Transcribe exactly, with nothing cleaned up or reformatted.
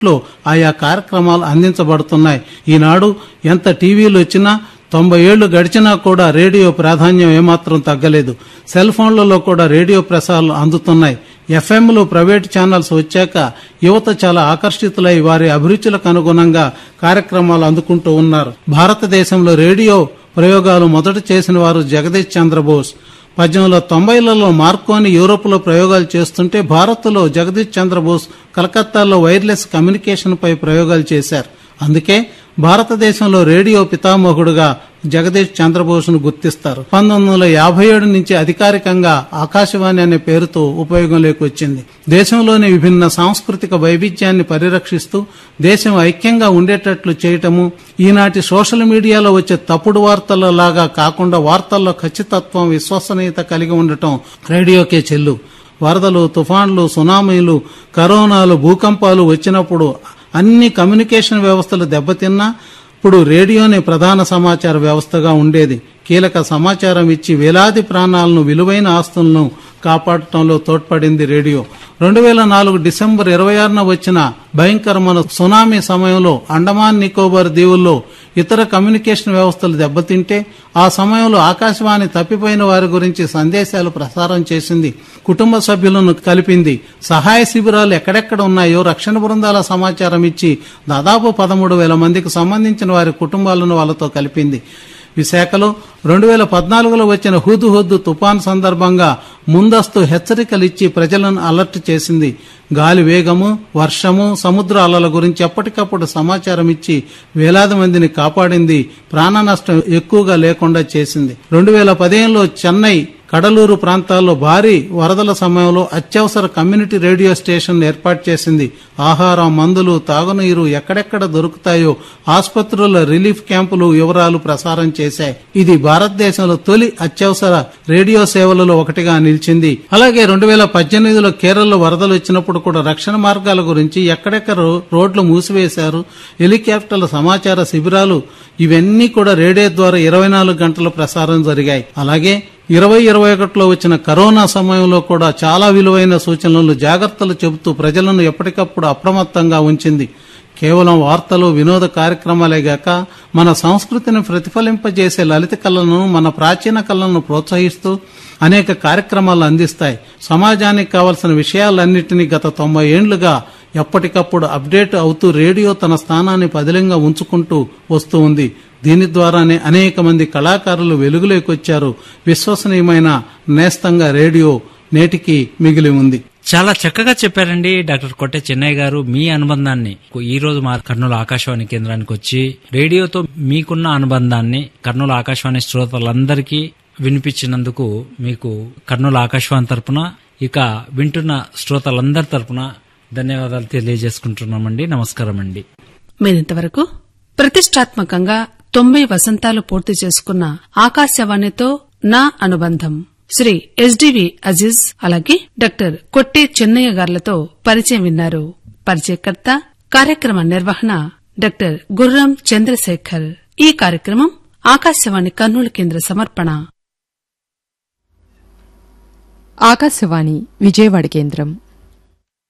లో ఆయా కార్యక్రమాలు అందించబడుతున్నాయి. ఈనాడు ఎంత టీవీలు వచ్చినా తొంభై ఏళ్లు గడిచినా కూడా రేడియో ప్రాధాన్యం ఏమాత్రం తగ్గలేదు. సెల్ ఫోన్లలో కూడా రేడియో ప్రసారాలు అందుతున్నాయి. ఎఫ్ఎంలు, ప్రైవేట్ ఛానల్స్ వచ్చాక యువత చాలా ఆకర్షితులై వారి అభిరుచులకు అనుగుణంగా కార్యక్రమాలు అందుకుంటూ ఉన్నారు. భారతదేశంలో రేడియో ప్రయోగాలు మొదట చేసిన వారు జగదీష్ చంద్రబోస్. పద్దెనిమిది వందల తొంభైలలో మార్కోని యూరోప్ లో ప్రయోగాలు చేస్తుంటే భారత్ లో జగదీష్ చంద్రబోస్ కలకత్తాలో వైర్లెస్ కమ్యూనికేషన్ పై ప్రయోగాలు చేశారు. అందుకే భారతదేశంలో రేడియో పితామహుడుగా జగదీష్ చంద్రబోస్ ను గుర్తిస్తారు. పంతొమ్మిది వందల యాభై ఏడు నుంచి అధికారికంగా ఆకాశవాణి అనే పేరుతో ఉపయోగంలోకి వచ్చింది. దేశంలోని విభిన్న సాంస్కృతిక వైవిధ్యాన్ని పరిరక్షిస్తూ దేశం ఐక్యంగా ఉండేటట్లు చేయటము, ఈనాటి సోషల్ మీడియాలో వచ్చే తప్పుడు వార్తల లాగా కాకుండా వార్తల్లో ఖచ్చితత్వం, విశ్వసనీయత కలిగి ఉండటం రేడియోకే చెల్లు. వరదలు, తుఫాన్లు, సునామీలు, కరోనాలు, భూకంపాలు వచ్చినప్పుడు అన్ని కమ్యూనికేషన్ వ్యవస్థలు దెబ్బతిన్నా ఇప్పుడు రేడియోనే ప్రధాన సమాచార వ్యవస్థగా ఉండేది. కీలక సమాచారం ఇచ్చి వేలాది ప్రాణాలను, విలువైన ఆస్తులను కాపాడటంలో తోడ్పడింది రేడియో. రెండు వేల నాలుగు డిసెంబర్ ఇరవై ఆరున వచ్చిన భయంకరమైన సునామీ సమయంలో అండమాన్ నికోబార్ దీవుల్లో ఇతర కమ్యూనికేషన్ వ్యవస్థలు దెబ్బతింటే ఆ సమయంలో ఆకాశవాణి తప్పిపోయిన వారి గురించి సందేశాలు ప్రసారం చేసింది, కుటుంబ సభ్యులను కలిపింది. సహాయ శిబిరాలు ఎక్కడెక్కడ ఉన్నాయో రక్షణ బృందాల సమాచారం ఇచ్చి దాదాపు పదమూడు వేల మందికి సంబంధించిన వారి కుటుంబాలను వాళ్ళతో కలిపింది. విశాఖలో రెండు వేల పద్నాలుగులో వచ్చిన హుద్హుద్ తుఫాన్ సందర్భంగా ముందస్తు హెచ్చరికలిచ్చి ప్రజలను అలర్ట్ చేసింది. గాలి వేగము, వర్షము, సముద్ర అలల గురించి ఎప్పటికప్పుడు సమాచారం ఇచ్చి వేలాది మందిని కాపాడింది, ప్రాణ నష్టం ఎక్కువగా లేకుండా చేసింది. రెండు వేల పదిహేనులో చెన్నై, కడలూరు ప్రాంతాల్లో భారీ వరదల సమయంలో అత్యవసర కమ్యూనిటీ రేడియో స్టేషన్ ఏర్పాటు చేసింది. ఆహారం, మందులు, తాగునీరు ఎక్కడెక్కడ దొరుకుతాయో ఆసుపత్రుల రిలీఫ్ క్యాంపులు వివరాలు ప్రసారం చేశాయి. ఇది భారతదేశంలో తొలి అత్యవసర రేడియో సేవలలో ఒకటిగా నిలిచింది. అలాగే రెండు వేల పద్దెనిమిదిలో కేరళలో వరదలు వచ్చినప్పుడు కూడా రక్షణ మార్గాల గురించి ఎక్కడెక్కడ రోడ్లు మూసివేశారు, హెలికాప్టర్ల సమాచార శిబిరాలు, ఇవన్నీ కూడా రేడియో ద్వారా ఇరవై నాలుగు గంటల ప్రసారం జరిగాయి. అలాగే ఇరవై ఇరవై ఒకటిలో వచ్చిన కరోనా సమయంలో కూడా చాలా విలువైన సూచనలు, జాగ్రత్తలు చెబుతూ ప్రజలను ఎప్పటికప్పుడు అప్రమత్తంగా ఉంచింది. కేవలం వార్తలు, వినోద కార్యక్రమాలే గాక మన సంస్కృతిని ప్రతిఫలింపజేసే లలిత కళలను, మన ప్రాచీన కళలను ప్రోత్సహిస్తూ అనేక కార్యక్రమాలు అందిస్తాయి. సమాజానికి కావలసిన విషయాలన్నింటినీ గత తొంభై ఏండ్లుగా ఎప్పటికప్పుడు అప్డేట్ అవుతూ రేడియో తన స్థానాన్ని పదిలంగా ఉంచుకుంటూ వస్తూ ఉంది. దీని ద్వారానే అనేక మంది కళాకారులు వెలుగులోకి వచ్చారు. విశ్వసనీయమైన నేస్తంగా రేడియో నేటికి మిగిలి ఉంది. చాలా చక్కగా చెప్పారండి డాక్టర్ కొట్టె చెన్నయ్య గారు. మీ అనుబంధాన్ని ఈ రోజు మా కర్నూలు ఆకాశవాణి కేంద్రానికి వచ్చి రేడియోతో మీకున్న అనుబంధాన్ని కర్నూలు ఆకాశవాణి శ్రోతలందరికీ వినిపించినందుకు మీకు కర్నూలు ఆకాశవాణి తరపున, ఇక వింటున్న శ్రోతలందరి తరపున ధన్యవాదాలు తెలియజేసుకుంటున్నామండి. నమస్కారం అండి. మీరింతవరకు ప్రతిష్టాత్మకంగా తొంభై వసంతాలు పూర్తి చేసుకున్న ఆకాశవాణితో నా అనుబంధం శ్రీ ఎస్డివి అజీజ్ అలాగే డాక్టర్ కొట్టె చెన్నయ్య గార్లతో పరిచయం విన్నారు. పరిచయకర్త, కార్యక్రమ నిర్వహణ డాక్టర్ గుర్రం చంద్రశేఖర్. ఈ కార్యక్రమం ఆకాశవాణి కర్నూలు కేంద్ర సమర్పణ. ఆకాశవాణి విజయవాడ కేంద్రం.